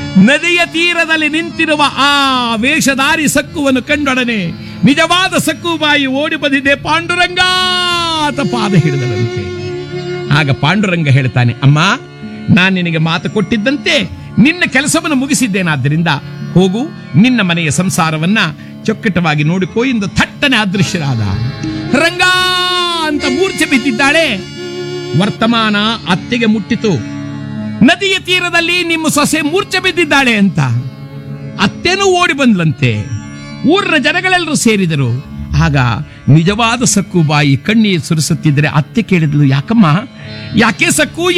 ನದಿಯ ತೀರದಲ್ಲಿ ನಿಂತಿರುವ ಆ ವೇಷಧಾರಿ ಸಕ್ಕುವನ್ನು ಕಂಡೊಡನೆ ನಿಜವಾದ ಸಕ್ಕುಬಾಯಿ ಓಡಿ ಬಂದಿದೆ. ಪಾಂಡುರಂಗ ಅಂತ ಪಾದ ಹಿಡಿದರಂತೆ. ಆಗ ಪಾಂಡುರಂಗ ಹೇಳ್ತಾನೆ, ಅಮ್ಮ, ನಾನು ನಿನಗೆ ಮಾತು ಕೊಟ್ಟಿದ್ದಂತೆ ನಿನ್ನ ಕೆಲಸವನ್ನು ಮುಗಿಸಿದ್ದೇನಾದ್ದರಿಂದ ಹೋಗು, ನಿನ್ನ ಮನೆಯ ಸಂಸಾರವನ್ನ ಚೊಕ್ಕಟವಾಗಿ ನೋಡಿಕೋ ಎಂದು ಥಟ್ಟನೆ ಅದೃಶ್ಯರಾದ. ರಂಗ ಅಂತ ಮೂರ್ಛೆ ಬಿದ್ದಿದ್ದಾಳೆ. ವರ್ತಮಾನ ಅತ್ತೆಗೆ ಮುಟ್ಟಿತು. ನದಿಯ ತೀರದಲ್ಲಿ ನಿಮ್ಮ ಸೊಸೆ ಮೂರ್ಛೆ ಬಿದ್ದಿದ್ದಾಳೆ ಅಂತ. ಅತ್ತೆನೂ ಓಡಿ ಬಂದ್ಲಂತೆ. ಊರಿನ ಜನಗಳೆಲ್ಲರೂ ಸೇರಿದರು. ಆಗ ನಿಜವಾದ ಸಕ್ಕುಬಾಯಿ ಕಣ್ಣೀರು ಸುರಿಸುತ್ತಿದ್ದರೆ ಅತ್ತೆ ಕೇಳಿದ್ಲು, ಯಾಕಮ್ಮ, ಯಾಕೆ ಸಕ್ಕು,